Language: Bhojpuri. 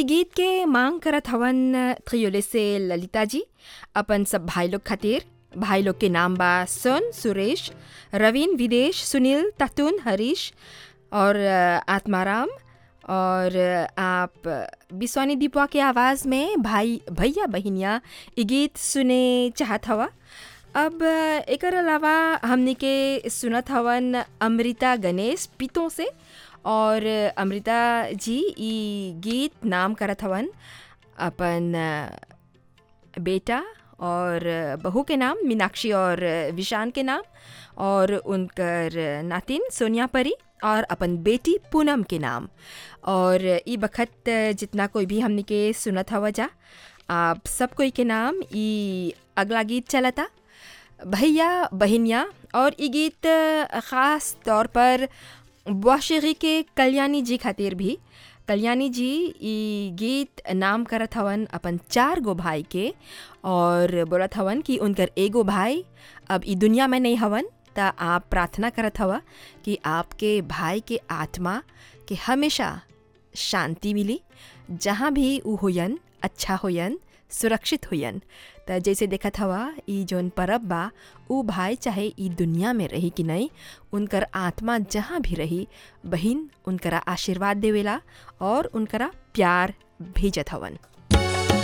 ई गीत के मांग करत हवन त्रियोले से ललिता जी अपन सब भाई लोग खातिर। भाई लोग के नाम बा सोन, सुरेश, रवीन, विदेश, सुनील, ततुन, हरीश और आत्माराम। और आप बिस्वानी दीपवा के आवाज़ में भाई भैया बहिनिया ई गीत सुने चाहत हवा। अब एकर अलावा हमने के सुनत हवन अमृता गणेश पीतों से। और अमृता जी ई गीत नाम करत हवन अपन बेटा और बहू के नाम मीनाक्षी और विशान के नाम, और उनकर नातिन सोनिया परी और अपन बेटी पूनम के नाम। और ई बखत जितना कोई भी हमने के सुनत हवा जा, आप सब कोई के नाम ई अगला गीत चलता भैया बहिनिया। और ई गीत ख़ास तौर पर बुआशेरी के कल्याणी जी खातिर भी। कल्याणी जी ई गीत नाम करत हवन अपन 4 गो भाई के, और बोलत हवन कि उनकर एगो भाई अब ई दुनिया में नहीं हवन, ता आप प्रार्थना करत हवा कि आपके भाई के आत्मा के हमेशा शांति मिली, जहाँ भी ऊ होयन अच्छा होयन, सुरक्षित होयन। त जैसे देखत हवा ई जोन परब बा, ऊ भाई चाहे ई दुनिया में रही कि नहीं, उनकर आत्मा जहाँ भी रही, बहिन उनकरा आशीर्वाद देवेला और उनकरा प्यार भेजत हवन।